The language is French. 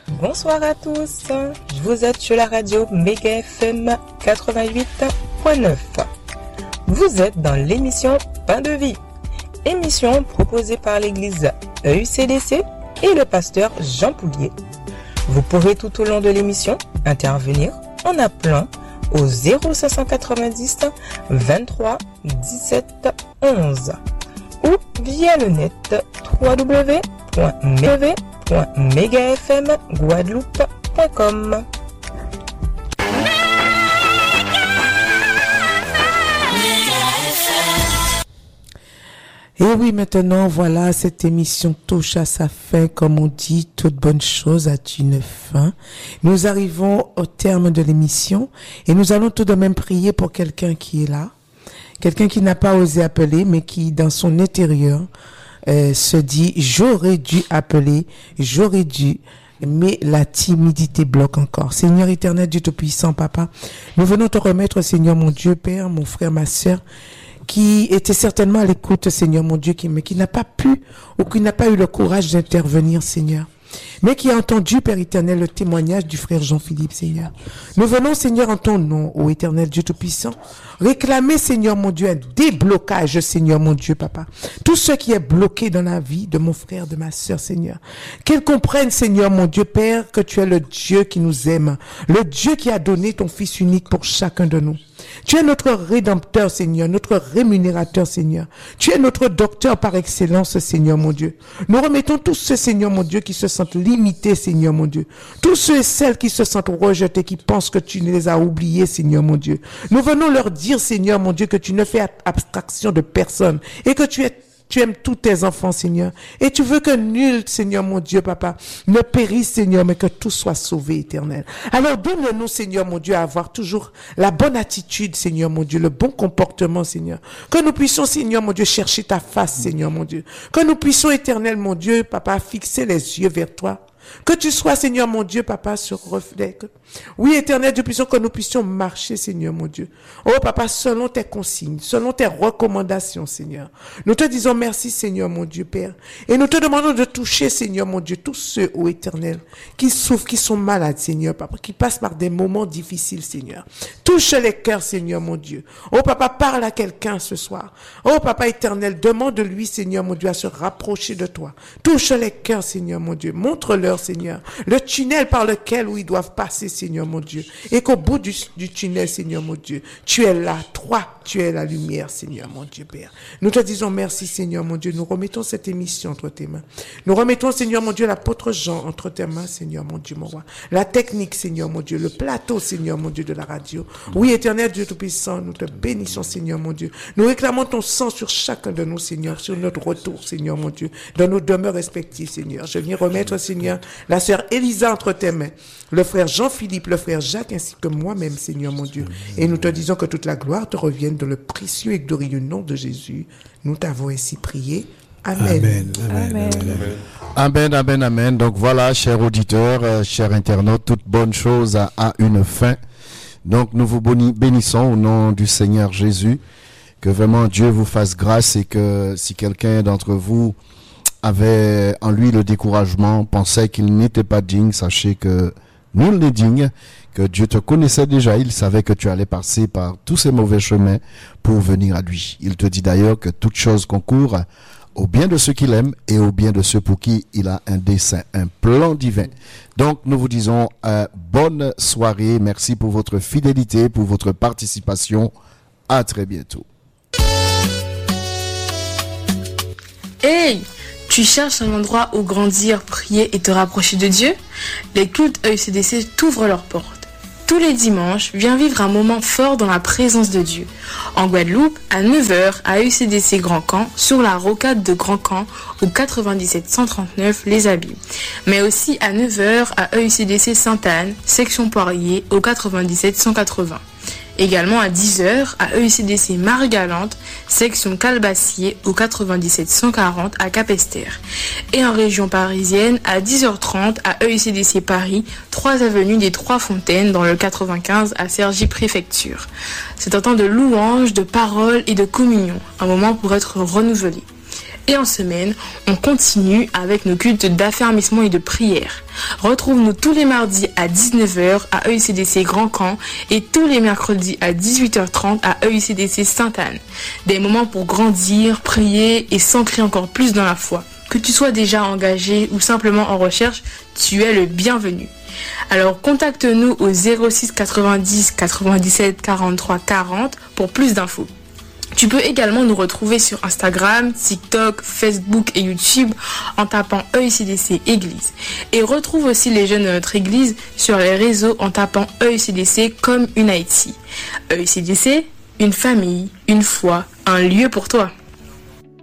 Bonsoir à tous, vous êtes sur la radio Méga FM 88.9. Vous êtes dans l'émission Pain de Vie, émission proposée par l'église EUCDC et le pasteur Jean Poulier. Vous pourrez tout au long de l'émission intervenir en appelant au 0590 23 17 11 ou via le net www.megafmguadeloupe.com. Et oui, maintenant, voilà, cette émission touche à sa fin. Comme on dit, toute bonne chose a une fin. Nous arrivons au terme de l'émission et nous allons tout de même prier pour quelqu'un qui est là. Quelqu'un qui n'a pas osé appeler, mais qui, dans son intérieur, se dit, j'aurais dû appeler, j'aurais dû, mais la timidité bloque encore. Seigneur éternel, Dieu Tout-Puissant, Papa, nous venons te remettre, Seigneur mon Dieu, Père, mon frère, ma sœur, qui était certainement à l'écoute, Seigneur mon Dieu, mais qui n'a pas pu ou qui n'a pas eu le courage d'intervenir, Seigneur. Mais qui a entendu, Père éternel, le témoignage du frère Jean-Philippe, Seigneur. Nous venons, Seigneur, en ton nom, ô éternel Dieu Tout-Puissant, réclamer, Seigneur mon Dieu, un déblocage, Seigneur mon Dieu, Papa. Tout ce qui est bloqué dans la vie de mon frère, de ma sœur, Seigneur. Qu'ils comprennent, Seigneur mon Dieu, Père, que tu es le Dieu qui nous aime, le Dieu qui a donné ton Fils unique pour chacun de nous. Tu es notre rédempteur, Seigneur, notre rémunérateur, Seigneur. Tu es notre docteur par excellence, Seigneur, mon Dieu. Nous remettons tous ceux, Seigneur, mon Dieu, qui se sentent limités, Seigneur, mon Dieu. Tous ceux et celles qui se sentent rejetés, qui pensent que tu les as oubliés, Seigneur, mon Dieu. Nous venons leur dire, Seigneur, mon Dieu, que tu ne fais abstraction de personne et que tu aimes tous tes enfants, Seigneur. Et tu veux que nul, Seigneur, mon Dieu, Papa, ne périsse, Seigneur, mais que tout soit sauvé, éternel. Alors donne-nous, Seigneur, mon Dieu, à avoir toujours la bonne attitude, Seigneur, mon Dieu, le bon comportement, Seigneur. Que nous puissions, Seigneur, mon Dieu, chercher ta face, Seigneur, mon Dieu. Que nous puissions, éternel, mon Dieu, Papa, fixer les yeux vers toi. Que tu sois, Seigneur, mon Dieu, Papa, ce reflet. Oui, éternel Dieu puissant, que nous puissions marcher, Seigneur, mon Dieu. Oh, Papa, selon tes consignes, selon tes recommandations, Seigneur. Nous te disons merci, Seigneur, mon Dieu, Père. Et nous te demandons de toucher, Seigneur, mon Dieu, tous ceux, ô éternel, qui souffrent, qui sont malades, Seigneur, Papa, qui passent par des moments difficiles, Seigneur. Touche les cœurs, Seigneur, mon Dieu. Oh, Papa, parle à quelqu'un ce soir. Oh, Papa éternel, demande-lui, Seigneur, mon Dieu, à se rapprocher de toi. Touche les cœurs, Seigneur, mon Dieu. Montre-leur, Seigneur, le tunnel par lequel ils doivent passer, Seigneur, mon Dieu. Et qu'au bout du tunnel, Seigneur, mon Dieu, tu es là, toi, tu es la lumière, Seigneur, mon Dieu, Père. Nous te disons merci, Seigneur, mon Dieu. Nous remettons cette émission entre tes mains. Nous remettons, Seigneur, mon Dieu, l'apôtre Jean entre tes mains, Seigneur, mon Dieu, mon roi. La technique, Seigneur, mon Dieu, le plateau, Seigneur, mon Dieu, de la radio. Oui, éternel Dieu Tout-Puissant, nous te bénissons, Seigneur, mon Dieu. Nous réclamons ton sang sur chacun de nous, Seigneur, sur notre retour, Seigneur, mon Dieu, dans nos demeures respectives, Seigneur. Je viens remettre, Seigneur, la sœur Elisa entre tes mains, le frère Jean-Philippe, le frère Jacques, ainsi que moi-même, Seigneur, mon Dieu. Et nous te disons que toute la gloire te revienne dans le précieux et glorieux nom de Jésus. Nous t'avons ainsi prié. Amen. Amen. Amen, amen, amen. Donc voilà, chers auditeurs, chers internautes, toute bonne chose a une fin. Donc nous vous bénissons au nom du Seigneur Jésus. Que vraiment Dieu vous fasse grâce et que si quelqu'un d'entre vous avait en lui le découragement, pensait qu'il n'était pas digne, sachez que nul n'est digne, que Dieu te connaissait déjà, il savait que tu allais passer par tous ces mauvais chemins pour venir à lui. Il te dit d'ailleurs que toute chose concourt au bien de ceux qu'il aime et au bien de ceux pour qui il a un dessein, un plan divin. Donc nous vous disons bonne soirée, merci pour votre fidélité, pour votre participation, à très bientôt. Hey! Tu cherches un endroit où grandir, prier et te rapprocher de Dieu? Les cultes EUCDC t'ouvrent leurs portes. Tous les dimanches, viens vivre un moment fort dans la présence de Dieu. En Guadeloupe, à 9h, à EUCDC Grand Camp, sur la rocade de Grand Camp, au 97 139 Les Abîmes. Mais aussi à 9h, à EUCDC Sainte-Anne, section Poirier, au 97 180. Également à 10h à EUCDC Marie-Galante, section Calbassier au 97 140 à Capesterre. Et en région parisienne à 10h30 à EUCDC Paris, 3 avenue des Trois Fontaines dans le 95 à Cergy Préfecture. C'est un temps de louange, de parole et de communion, un moment pour être renouvelé. Et en semaine, on continue avec nos cultes d'affermissement et de prière. Retrouve-nous tous les mardis à 19h à EICDC Grand Camp et tous les mercredis à 18h30 à EICDC Sainte-Anne. Des moments pour grandir, prier et s'ancrer encore plus dans la foi. Que tu sois déjà engagé ou simplement en recherche, tu es le bienvenu. Alors contacte-nous au 06 90 97 43 40 pour plus d'infos. Tu peux également nous retrouver sur Instagram, TikTok, Facebook et YouTube en tapant EICDC Église. Et retrouve aussi les jeunes de notre église sur les réseaux en tapant EICDC comme Unity. EICDC, une famille, une foi, un lieu pour toi.